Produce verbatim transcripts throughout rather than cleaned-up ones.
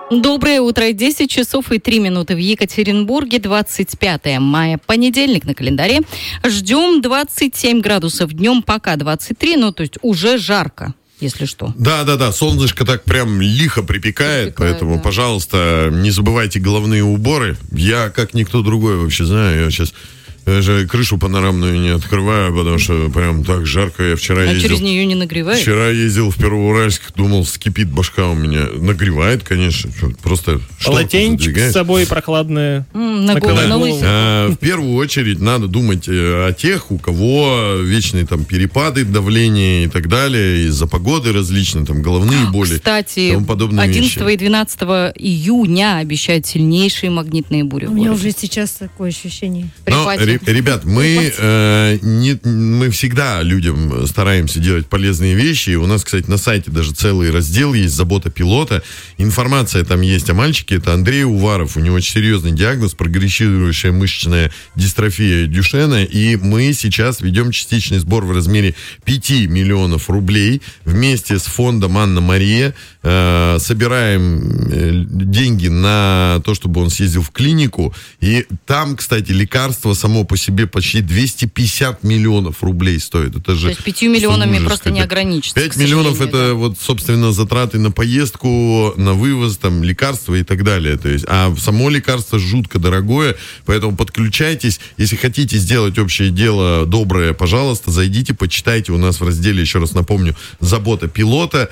Доброе утро. десять часов и три минуты в Екатеринбурге. двадцать пятое мая. Понедельник на календаре. Ждем двадцать семь градусов днем, пока двадцать три, ну то есть уже жарко. Если что. Да, да, да, солнышко так прям лихо припекает, припекает поэтому, да. Пожалуйста, не забывайте головные уборы. Я, как никто другой, вообще знаю, я сейчас даже крышу панорамную не открываю, потому что прям так жарко. Я вчера а ездил. через нее не нагревает? Вчера ездил в Первоуральск, думал, вскипит башка у меня. Нагревает, конечно. Просто полотенчик с собой прохладное. Mm, на голову, на лысину. А, в первую очередь надо думать о тех, у кого вечные там перепады давления и так далее, из-за погоды различные, там головные боли. Кстати, одиннадцатого и двенадцатого июня обещают сильнейшие магнитные бури. У меня уже сейчас такое ощущение. Но, ребят, мы, э, не, мы всегда людям стараемся делать полезные вещи. У нас, кстати, на сайте даже целый раздел есть «Забота пилота». Информация там есть о мальчике. Это Андрей Уваров. У него очень серьезный диагноз — прогрессирующая мышечная дистрофия Дюшена. И мы сейчас ведем частичный сбор в размере пяти миллионов рублей вместе с фондом «Анна-Мария». Э, собираем э, деньги на то, чтобы он съездил в клинику. И там, кстати, лекарства само по себе почти двести пятьдесят миллионов рублей стоит. Это же то есть пятью миллионами ужас, просто не ограничится. пять миллионов это да. вот, собственно, затраты на поездку, на вывоз, там, лекарства и так далее. То есть, а само лекарство жутко дорогое, поэтому подключайтесь. Если хотите сделать общее дело доброе, пожалуйста, зайдите, почитайте у нас в разделе, еще раз напомню, «Забота пилота»,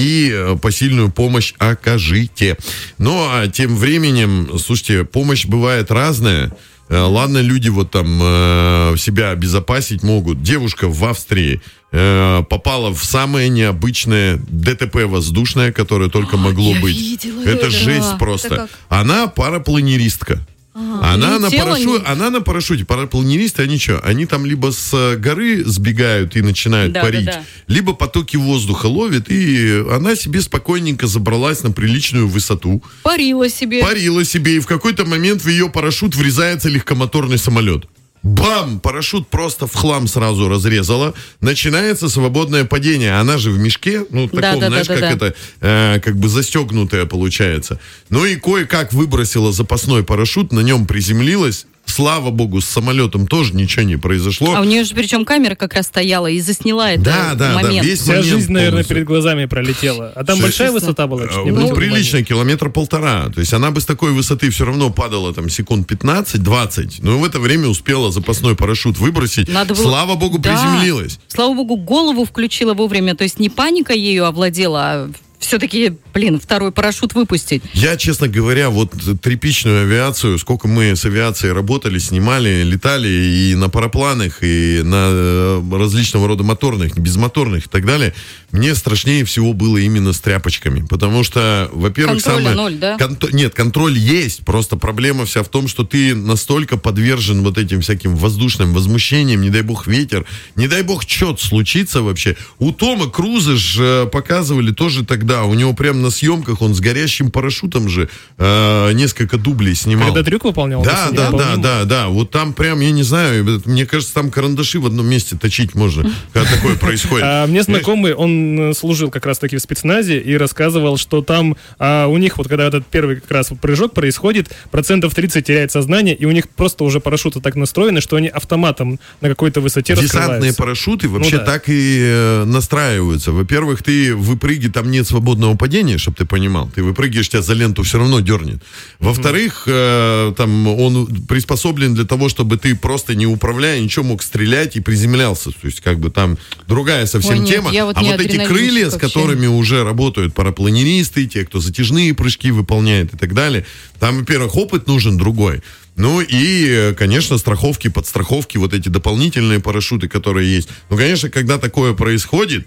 и посильную помощь окажите. Ну, а тем временем, слушайте, помощь бывает разная. Ладно, люди вот там э, себя обезопасить могут. Девушка в Австрии э, попала в самое необычное ДТП воздушное, которое только О, могло быть. Видела, это да. жесть просто. Она парапланеристка. Ага, она, на парашу... она на парашюте. Парапланеристы, они что? Они там либо с горы сбегают и начинают да, парить, да, да. либо потоки воздуха ловят, и она себе спокойненько забралась на приличную высоту. Парила себе. Парила себе, и в какой-то момент в ее парашют врезается легкомоторный самолет. Бам! Парашют просто в хлам сразу разрезала. Начинается свободное падение. Она же в мешке, ну, в таком, да, да, знаешь, да, да, как да. это, э, как бы застегнутая получается. Ну и кое-как выбросила запасной парашют, на нем приземлилась. Слава богу, с самолетом тоже ничего не произошло. А у нее же причем камера как раз стояла и засняла этот да, да, момент. Да, весь Вся момент жизнь, наверное, полностью. перед глазами пролетела. А там Что, большая высота была? Ну, ну приличная, километр полтора. То есть она бы с такой высоты все равно падала там секунд пятнадцать-двадцать. Но в это время успела запасной парашют выбросить. Надо было... Слава богу, да. приземлилась. Слава богу, голову включила вовремя. То есть не паника ею овладела, а все-таки, блин, второй парашют выпустить. Я, честно говоря, вот тряпичную авиацию, сколько мы с авиацией работали, снимали, летали и на парапланах, и на различного рода моторных, безмоторных и так далее, мне страшнее всего было именно с тряпочками. Потому что, во-первых, контроля самое... ноль, да? Кон... Нет, контроль есть, просто проблема вся в том, что ты настолько подвержен вот этим всяким воздушным возмущениям, не дай бог ветер, не дай бог что-то случится вообще. У Тома Круза же показывали тоже тогда. Да, у него прям на съемках он с горящим парашютом же э, несколько дублей снимал. Когда трюк выполнял? Да, да, да, да, да. Вот там прям, я не знаю, мне кажется, там карандаши в одном месте точить можно, когда такое происходит. А, мне знакомый, он служил как раз-таки в спецназе и рассказывал, что там а, у них, вот когда этот первый как раз прыжок происходит, процентов тридцать теряет сознание, и у них просто уже парашюты так настроены, что они автоматом на какой-то высоте раскрываются. Десантные парашюты вообще ну, да. так и э, настраиваются. Во-первых, ты выпрыгиваешь, там нет свободного падения, чтобы ты понимал. Ты выпрыгиваешь, тебя за ленту все равно дернет. Во-вторых, э, там он приспособлен для того, чтобы ты просто не управляя ничего мог стрелять и приземлялся. То есть как бы там другая совсем Ой, нет, тема. вот а вот эти крылья, с которыми уже работают парапланеристы, те, кто затяжные прыжки выполняет и так далее, там, во-первых, опыт нужен другой. Ну и, конечно, страховки, подстраховки, вот эти дополнительные парашюты, которые есть. Ну, конечно, когда такое происходит,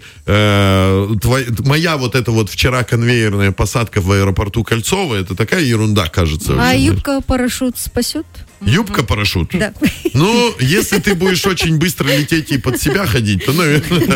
э, твоя, моя вот эта вот вчера конвейерная посадка в аэропорту Кольцово, это такая ерунда, кажется. А юбка-парашют спасет? Юбка-парашют? Да. Ну, если ты будешь очень быстро лететь и под себя ходить, то, наверное,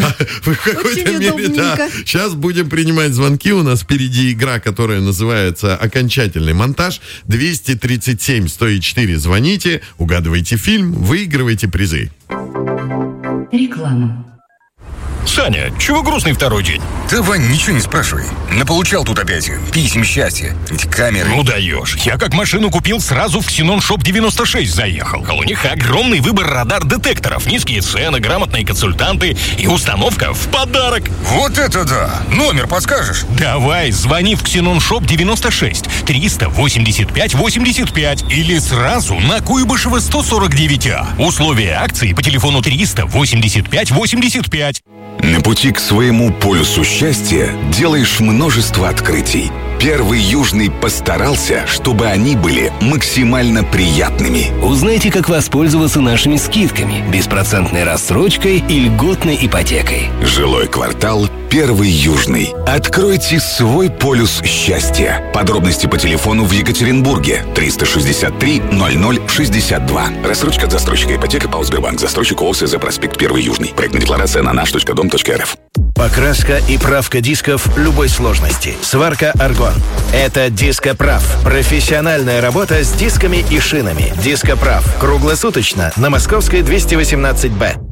в какой-то мере, да. Сейчас будем принимать звонки. У нас впереди игра, которая называется «Окончательный монтаж». двести тридцать семь сто четыре. Звоните, угадывайте фильм, выигрывайте призы. Реклама. Саня, чего грустный второй день? Да, Вань, ничего не спрашивай. Наполучал тут опять писем счастья. Эти камеры. Ну даешь. Я как машину купил, сразу в Ксенон Шоп девяносто шесть заехал. У них огромный выбор радар-детекторов, низкие цены, грамотные консультанты и установка в подарок. Вот это да! Номер подскажешь? Давай, звони в Ксенон Шоп девяносто шесть триста восемьдесят пять восемьдесят пять или сразу на Куйбышева сто сорок девять А. Условия акции по телефону триста восемьдесят пять восемьдесят пять. На пути к своему полюсу счастья делаешь множество открытий. Первый Южный постарался, чтобы они были максимально приятными. Узнайте, как воспользоваться нашими скидками, беспроцентной рассрочкой и льготной ипотекой. Жилой квартал «Первый Южный». Откройте свой полюс счастья. Подробности по телефону в Екатеринбурге триста шестьдесят три ноль ноль шестьдесят два. Рассрочка от застройщика ипотека ПАО «Сбербанк». Застройщик ООС проспект Первый Южный. Проектная декларация на наш точка дом точка эр эф. Покраска и правка дисков любой сложности. Сварка «Аргон». Это «Дископрав». Профессиональная работа с дисками и шинами. «Дископрав». Круглосуточно на Московской двести восемнадцать Б.